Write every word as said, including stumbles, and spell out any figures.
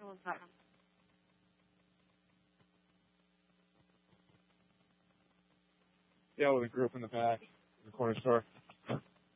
tools dot com. Yeah, with a group in the back, in the corner store.